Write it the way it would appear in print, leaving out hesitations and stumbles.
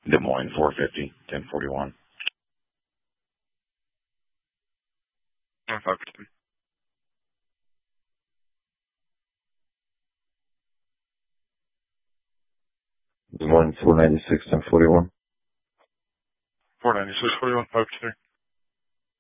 Des Moines 450, 1041. I'm 5%. Des Moines 496, 1041. 496, 41, 5%.